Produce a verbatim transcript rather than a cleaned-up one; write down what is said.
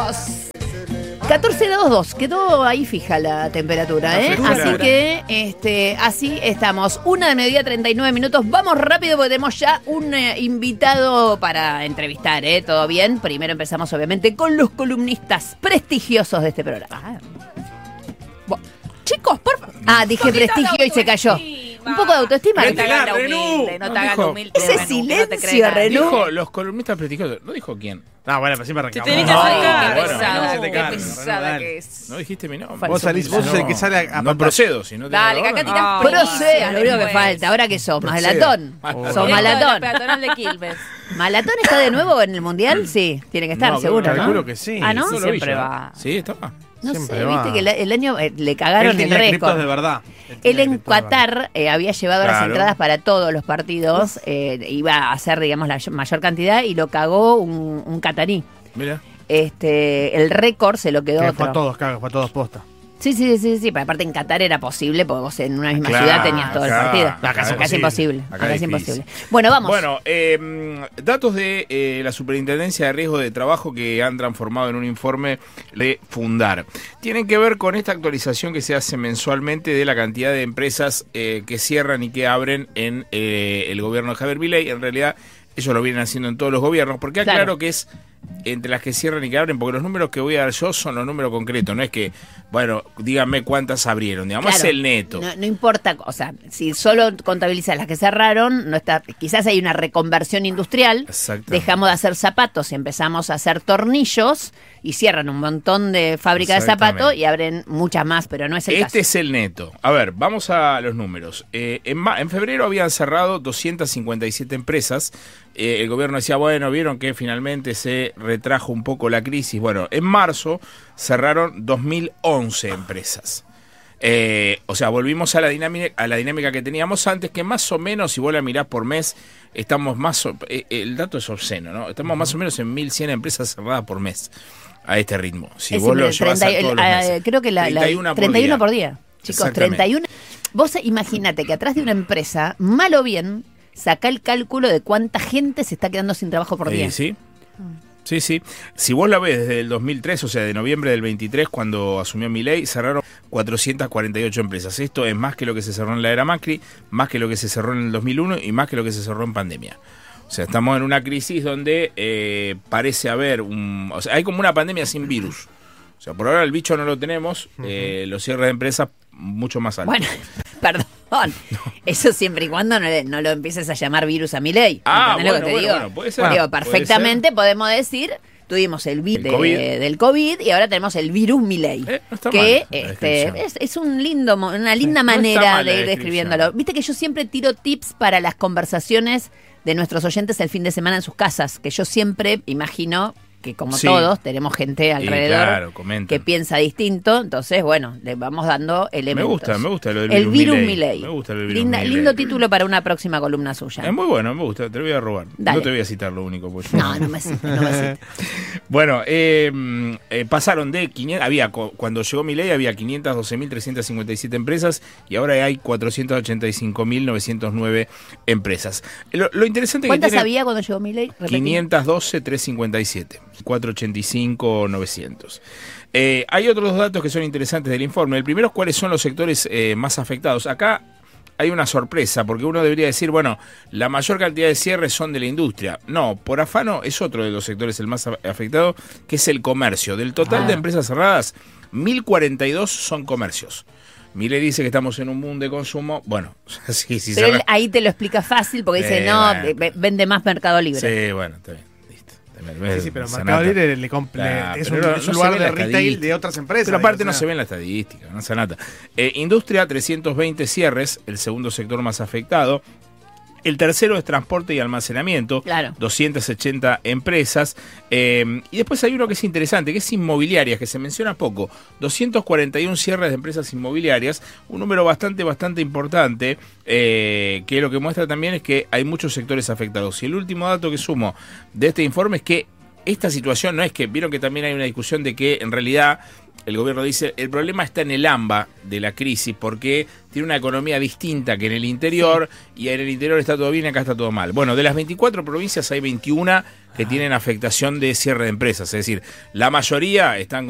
Vamos. catorce grados dos, quedó ahí fija la temperatura, ¿eh? La así que, este, así estamos. Una de mediodía, treinta y nueve minutos. Vamos rápido porque tenemos ya un eh, invitado para entrevistar, ¿eh? ¿Todo bien? Primero empezamos, obviamente, con los columnistas prestigiosos de este programa. Bueno, chicos, por favor. Ah, dije prestigio y se cayó. Un poco de autoestima. No te hagas la humilde, no te hagas la humilde. Ese Renú, silencio, no te Renú. Dijo los columnistas prestigiosos. No dijo quién. No, bueno, pero siempre Te arrancamos. tenés que No, acercar, bueno, qué pesada, no, qué no, pesada no, que es. No dijiste mi nombre. Falso. Vos salís, vos sos el que sale a, a No pantalla. procedo, si no te Dale, que digo acá ahora, tirás no. policias Proceda, lo único que después. falta. ¿Ahora qué sos? Proceda. ¿Malatón? Oh. ¿Sos Directo de la malatón? peatonal de Quilmes. ¿Malatón está de nuevo en el Mundial? Sí, tiene que estar, No, seguro, ¿no? Calculo que sí. Ah, ¿no? No lo vi Siempre yo. va. Sí, estaba. No Siempre sé, va. viste que el, el año eh, le cagaron Él el tenía criptos de récord. verdad. Él en Qatar eh, había llevado las Claro. entradas para todos los partidos, eh, iba a hacer, digamos, la mayor cantidad y lo cagó un, un catarí. Mira. Este, el récord se lo quedó Que otro. fue a todos, caga, fue a todos posta. Sí, sí, sí, sí, pero aparte en Qatar era posible porque vos en una misma Claro, ciudad tenías todo acá- el partido. acá es Acá es imposible. Acá Acá es es imposible. difícil. Bueno, vamos. Bueno, eh, datos de eh, la Superintendencia de Riesgo de Trabajo que han transformado en un informe de Fundar. Tienen que ver con esta actualización que se hace mensualmente de la cantidad de empresas eh, que cierran y que abren en eh, el gobierno de Javier Milei. En realidad, ellos lo vienen haciendo en todos los gobiernos, porque aclaro Claro. que es entre las que cierran y que abren, porque los números que voy a dar yo son los números concretos, no es que, bueno, díganme cuántas abrieron, digamos, Claro, es el neto. No, no importa, o sea, si solo contabilizas las que cerraron, no está, quizás hay una reconversión industrial, Exactamente. dejamos de hacer zapatos y empezamos a hacer tornillos y cierran un montón de fábricas de Exactamente. zapatos y abren muchas más, pero no es el Este caso. es el neto. A ver, vamos a los números. Eh, en, ma- en febrero habían cerrado doscientas cincuenta y siete empresas. Eh, el gobierno decía, bueno, vieron que finalmente se retrajo un poco la crisis. Bueno, en marzo cerraron dos mil once empresas. Eh, o sea, volvimos a la dinámica a la dinámica que teníamos antes, que más o menos, si vos la mirás por mes, estamos más o- eh, el dato es obsceno, ¿no? Estamos más o menos en mil cien empresas cerradas por mes a este ritmo. Si Es vos lo simple, llevas a treinta, todos los eh, meses. creo que la, la- treinta y uno por treinta y uno día. por día. Chicos, Exactamente. treinta y uno. Vos imagínate que atrás de una empresa, mal o bien, saca el cálculo de cuánta gente se está quedando sin trabajo por Eh, día. sí. Sí, sí. Si vos la ves desde el dos mil tres, o sea, de noviembre del veintitrés, cuando asumió Milei, cerraron cuatrocientas cuarenta y ocho empresas. Esto es más que lo que se cerró en la era Macri, más que lo que se cerró en el dos mil uno y más que lo que se cerró en pandemia. O sea, estamos en una crisis donde eh, parece haber un... O sea, hay como una pandemia sin virus. O sea, por ahora el bicho no lo tenemos, eh, los cierres de empresas mucho más altos. Bueno, perdón. Eso siempre y cuando no, le- no lo empieces a llamar virus a mi ley. Ah, ¿Entendés lo bueno, que te bueno, digo? bueno, puede ser. Digo, Puede perfectamente podemos decir, tuvimos el, vi- El de- COVID. del COVID y ahora tenemos el virus Milei. Eh, no está que mal la este, descripción. es, es un lindo, mo- una linda No está manera mal la de ir descripción. describiéndolo. Viste que yo siempre tiro tips para las conversaciones de nuestros oyentes el fin de semana en sus casas, que yo siempre imagino que como Sí. todos tenemos gente alrededor claro, comentan. que piensa distinto, entonces bueno, le vamos dando elementos. gusta, me gusta lo del El virus virus Milei. Milei. Me gusta el virus Linda- Milei. Lindo título para una próxima columna suya. Es muy bueno, me gusta, te lo voy a robar. Dale. No te voy a citar lo único. Pues. No, no me cite, no me cite. Bueno, eh, mm, eh, pasaron de quinientas, había cu- cuando llegó Milei había quinientas doce mil trescientas cincuenta y siete empresas y ahora hay cuatrocientas ochenta y cinco mil novecientos nueve empresas. Lo, lo interesante que ¿Cuántas tiene había cuando llegó Milei? Repetí. quinientas doce mil trescientos cincuenta y siete, cuatrocientos ochenta y cinco mil novecientos. Eh, hay otros dos datos que son interesantes del informe. El primero es cuáles son los sectores eh, más afectados. Acá hay una sorpresa, porque uno debería decir, bueno, la mayor cantidad de cierres son de la industria. No, por afano es otro de los sectores el más a- afectado, que es el comercio. Del total Ah. de empresas cerradas, mil cuarenta y dos son comercios. Milei dice que estamos en un boom de consumo. Bueno, sí, sí. Pero él cerra- ahí te lo explica fácil porque dice, Eh, no, bueno. ve- vende más Mercado Libre. Sí, bueno, está bien. Listo. Sí, sí, pero Sanata. Mercado Libre le comp- le- Claro, es pero un, no- es no un se lugar ve de la retail estadística. de otras empresas. Pero aparte no o sea, se ve en la estadística, no Sanata. Eh, industria, trescientos veinte cierres, el segundo sector más afectado. El tercero es transporte y almacenamiento, Claro. doscientas ochenta empresas. Eh, y después hay uno que es interesante, que es inmobiliarias, que se menciona poco. doscientos cuarenta y uno cierres de empresas inmobiliarias, un número bastante, bastante importante, eh, que lo que muestra también es que hay muchos sectores afectados. Y el último dato que sumo de este informe es que esta situación no es que, vieron que también hay una discusión de que en realidad el gobierno dice, el problema está en el AMBA de la crisis, porque tiene una economía distinta que en el interior, y en el interior está todo bien y acá está todo mal. Bueno, de las veinticuatro provincias hay veintiuna que tienen afectación de cierre de empresas, es decir, la mayoría están